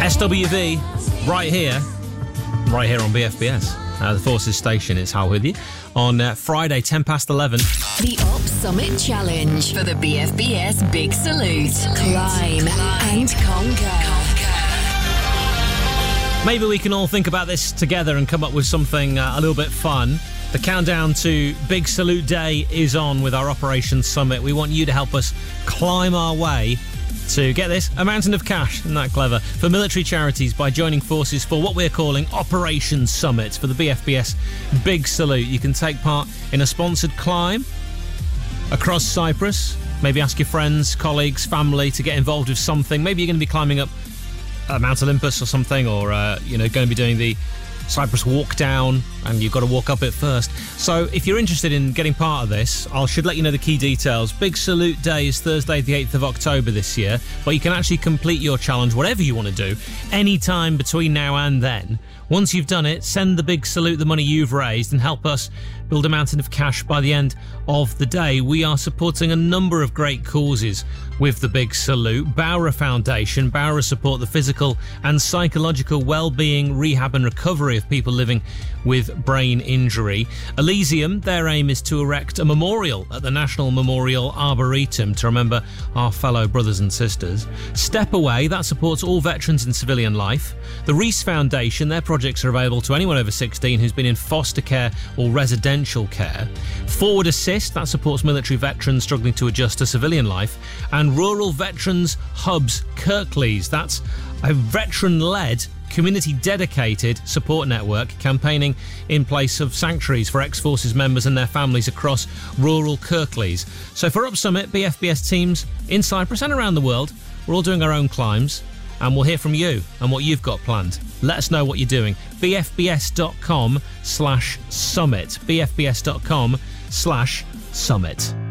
SWV, right here on BFBS. The Forces Station. It's Hal with you on Friday, 10 past 11. The Up Summit Challenge for the BFBS Big Salute. Climb and conquer. Maybe we can all think about this together and come up with something a little bit fun. The countdown to Big Salute Day is on with our Operation Summit. We want you to help us climb our way to, get this, a mountain of cash, isn't that clever, for military charities by joining forces for what we're calling Operation Summit for the BFBS Big Salute. You can take part in a sponsored climb across Cyprus. Maybe ask your friends, colleagues, family to get involved with something. Maybe you're going to be climbing up Mount Olympus or something, or going to be doing the Cyprus walk down, and you've got to walk up it first. So if you're interested in getting part of this, I should let you know the key details. Big Salute Day is Thursday the 8th of October this year, but you can actually complete your challenge, whatever you want to do, any time between now and then. Once you've done it, send the Big Salute the money you've raised and help us build a mountain of cash by the end of the day. We are supporting a number of great causes with the Big Salute. Bowra Foundation. Bowra support the physical and psychological well-being, rehab and recovery of people living with brain injury. Elysium, their aim is to erect a memorial at the National Memorial Arboretum to remember our fellow brothers and sisters. Step Away, that supports all veterans in civilian life. The Reese Foundation, their projects are available to anyone over 16 who's been in foster care or residential care. Forward Assist, that supports military veterans struggling to adjust to civilian life. And Rural Veterans Hubs Kirklees, that's a veteran-led, community-dedicated support network campaigning in place of sanctuaries for ex-forces members and their families across rural Kirklees. So for Up Summit, BFBS teams in Cyprus and around the world, we're all doing our own climbs, and we'll hear from you and what you've got planned. Let us know what you're doing. bfbs.com/summit. bfbs.com/summit.